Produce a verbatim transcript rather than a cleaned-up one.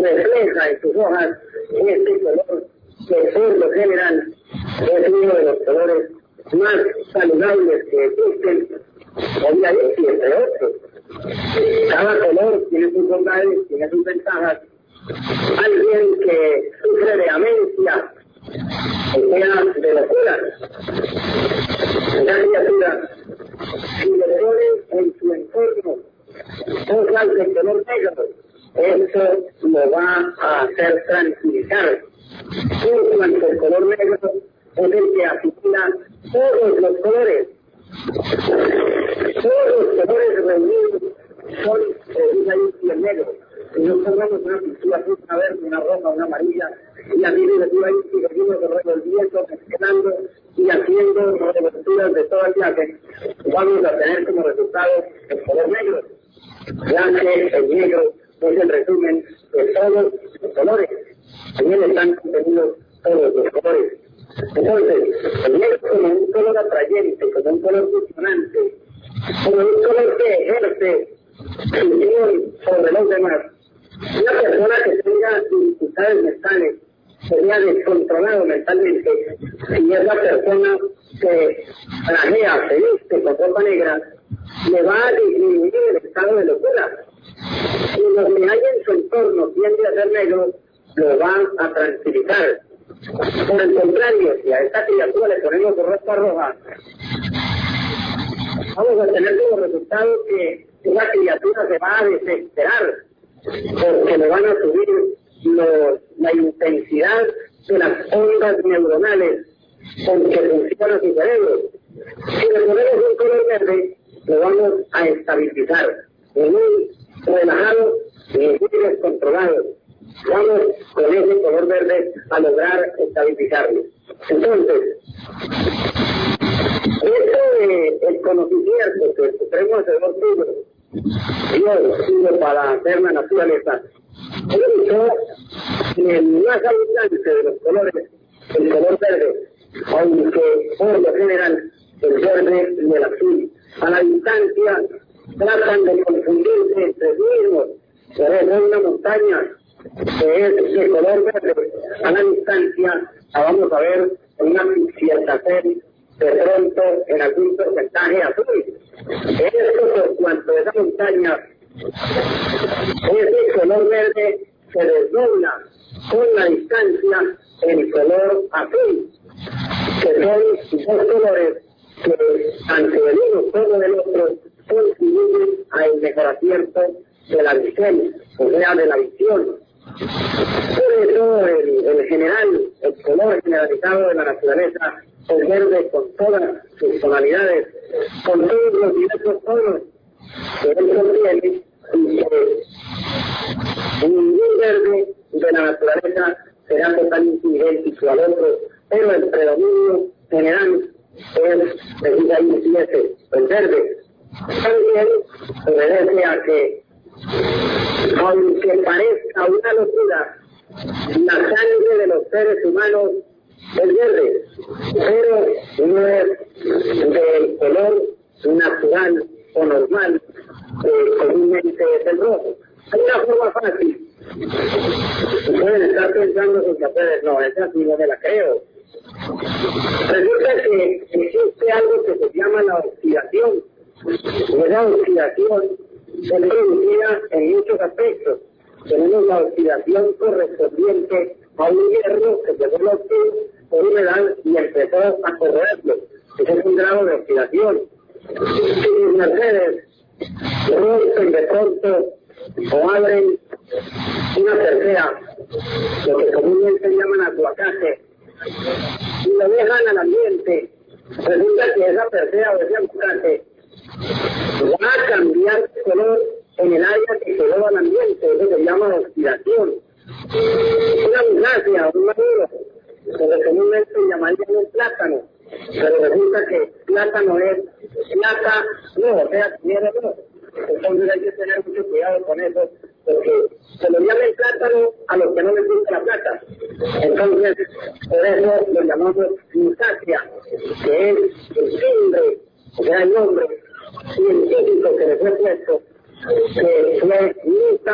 refleja en sus hojas este color que por lo general es uno de los colores más saludables que existen, obviamente, entre otros. Cada color tiene sus bondades, tiene sus ventajas. Alguien que sufre de amencia, o sea, de locura, una criatura, si le pone en su entorno cosas de color negro, eso lo va a hacer tranquilizar. Por cuanto el color negro es el que asimila todos los colores. Todos los colores reunidos son precisamente el negro. Si nos pongamos una pintura azul, una verde, una roja, una amarilla, y así directiva ahí, y seguimos revolviendo, mezclando y haciendo revolturas de toda clase, vamos a tener como resultado el color negro. Ya que el negro es el resumen de todos los colores. En él están contenidos todos los colores. Entonces, el negro como un color atrayente, como un color funcionante, como un color que ejerce su acción sobre los demás. Una persona que tenga dificultades mentales, sería descontrolado mentalmente, y esa persona que trajea, se viste con ropa negra, le va a disminuir el estado de locura. Y lo que hay en su entorno tiende a ser negro, lo va a tranquilizar. Por el contrario, si a esta criatura le ponemos ropa roja, vamos a tener como resultado que esa criatura se va a desesperar, porque le van a subir los, la intensidad de las ondas neuronales con que funciona su cerebro. Si le ponemos un color verde, lo vamos a estabilizar, muy relajado y muy descontrolado. Vamos con ese color verde a lograr estabilizarlo. Entonces, esto de el conocimiento que el Supremo Hacedor tuvo, Dios tuvo para hacer la naturaleza, él hizo el más abundante de los colores, el color verde, aunque por lo general el verde y el azul a la distancia tratan de confundirse entre sí mismos. Por eso una montaña que es de color verde a la distancia la vamos a ver en una cierta serie de pronto en algún porcentaje azul. Esto por cuanto esa montaña, ese color verde se desdobla con la distancia en color azul, que son dos colores que tanto del uno como del otro contribuyen al mejoramiento de la visión, o sea, de la visión. Por eso el, el general, el color generalizado de la naturaleza es verde con todas sus tonalidades, con todos los diversos tonos que él contiene, y que ningún verde de la naturaleza será totalmente idéntico al otro, pero el predominio general es precisamente ese, el verde. También obedece a que, aunque parezca una locura, la sangre de los seres humanos es verde, pero no es del color natural o normal, que comúnmente es el rojo. Hay una forma fácil. Pueden estar pensando que ustedes no, esa sí no me la creo. Resulta que existe algo que se llama la oxidación. Esa oxidación se reducida en muchos aspectos. Tenemos la oxidación correspondiente a un hierro que se vuelve por humedad y empezó a corroerlo. Ese es un grado de oxidación. Si mis mercedes rompen de pronto o abren una tercera, lo que comúnmente llaman aguacate, y lo dejan al ambiente, resulta que esa tercera o ese aguacate va a cambiar de color en el área que quedó al ambiente. Eso se llama oxidación. Una musácea, un maduro, que comúnmente llamarían un plátano, pero resulta que plátano es plata, no, o sea, tierra no. Entonces hay que tener mucho cuidado con eso, porque se lo llaman plátano a los que no les gusta la plata. Entonces, por eso lo llamamos musácea, que es el timbre, o sea, el nombre científico que le fue puesto, que fue